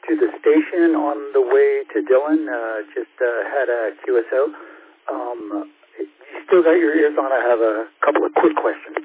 to the station on the way to Dillon. Just had a QSO. You still got your ears on? I have a couple of quick questions.